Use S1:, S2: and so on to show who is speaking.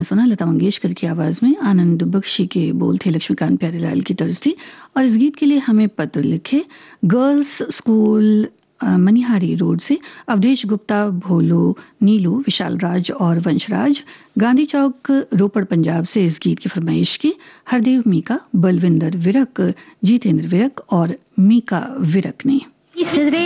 S1: सुना लता मंगेशकर की आवाज में। आनंद बख्शी के बोल थे, लक्ष्मीकांत प्यारेलाल की तर्ज थी। और इस गीत के लिए हमें पत्र लिखे गर्ल्स स्कूल मनिहारी रोड से अवधेश गुप्ता, भोलू, नीलू, विशाल राज और वंशराज, गांधी चौक, रोपड़, पंजाब से इस गीत की फरमाइश की। हरदेव मीका, बलविंदर विरक, जीतेंद्र विरक और मीका विरक ने।